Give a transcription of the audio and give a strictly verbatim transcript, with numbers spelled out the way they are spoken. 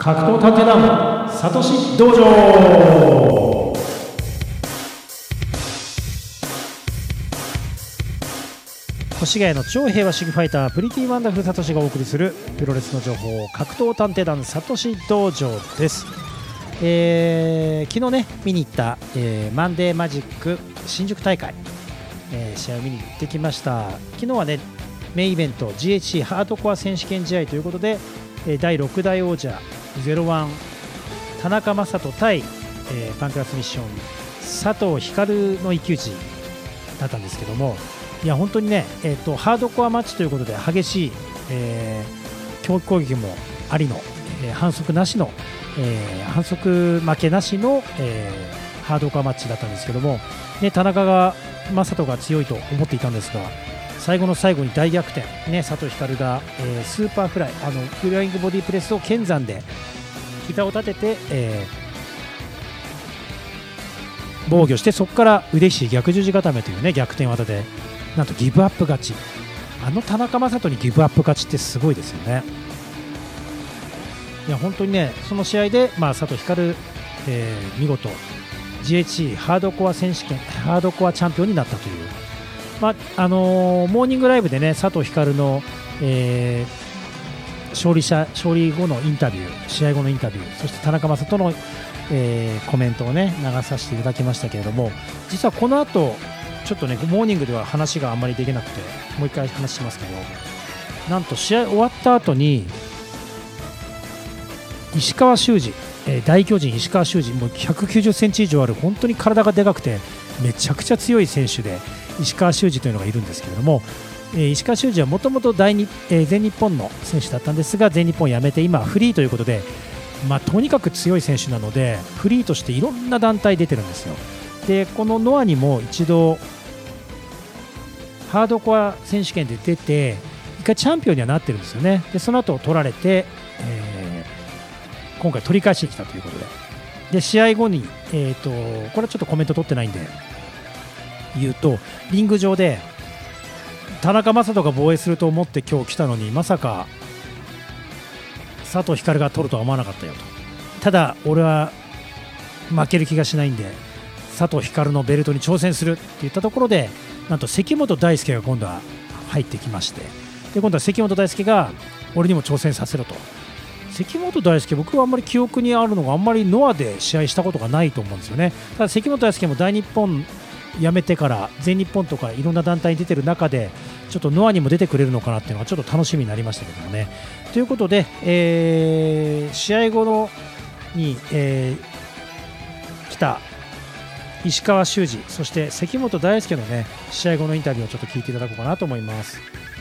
格闘探偵団サトシ道場。越谷の超平和主義ファイタープリティワンダフルサトシがお送りするプロレスの情報、格闘探偵団サトシ道場です。えー、昨日ね見に行った、えー、マンデーマジック新宿大会、えー、試合を見に行ってきました。昨日はねメインイベント ジーエイチシー ハードコア選手権試合ということで、えー、だいろく代王者ゼロワン田中将人対、えー、パンクラスミッション佐藤光の一騎打ちだったんですけども、いや本当にね、えー、とハードコアマッチということで激しい、えー、強攻撃もありの、えー、反則なしの、えー、反則負けなしの、えー、ハードコアマッチだったんですけども、ね、田中が将人が強いと思っていたんですが、最後の最後に大逆転、ね、佐藤光が、えー、スーパーフライあのフライングボディプレスを剣山で膝を立てて、えー、防御して、そこから腕ひし逆十字固めという、ね、逆転技でなんとギブアップ勝ち。あの田中将人にギブアップ勝ちってすごいですよね。いや本当にね、その試合で、まあ、佐藤光、えー、見事 ジーエイチシー ハードコア選手権ハードコアチャンピオンになったという、まああのー、モーニングライブでね佐藤光の、えー、勝利者勝利後のインタビュー、試合後のインタビュー、そして田中将人の、えー、コメントをね流させていただきましたけれども、実はこの後ちょっとねモーニングでは話があんまりできなくてもう一回話しますけど、なんと試合終わった後に石川修司、えー、大巨人石川修司、もうひゃくきゅうじゅっセンチ以上ある本当に体がでかくてめちゃくちゃ強い選手で石川修司というのがいるんですけれども、えー、石川修司はもともと全日本の選手だったんですが、全日本を辞めて今フリーということで、まあ、とにかく強い選手なのでフリーとしていろんな団体出てるんですよ。でこのノアにも一度ハードコア選手権で出て一回チャンピオンにはなってるんですよね。でその後取られて、えー、今回取り返してきたということで、で試合後に、えーと、これはちょっとコメント取ってないんで言うと、リング上で田中将人が防衛すると思って今日来たのにまさか佐藤光が取るとは思わなかったよと、ただ俺は負ける気がしないんで佐藤光のベルトに挑戦するって言ったところで、なんと関本大輔が今度は入ってきまして、で今度は関本大輔が俺にも挑戦させろと。関本大輔、僕はあんまり記憶にあるのがあんまりノアで試合したことがないと思うんですよね。ただ関本大輔も大日本辞めてから全日本とかいろんな団体に出てる中でちょっとノアにも出てくれるのかなっていうのがちょっと楽しみになりましたけどもね。ということで、えー、試合後のに、えー、来た石川修司、そして関本大輔のね試合後のインタビューをちょっと聞いていただこうかなと思います。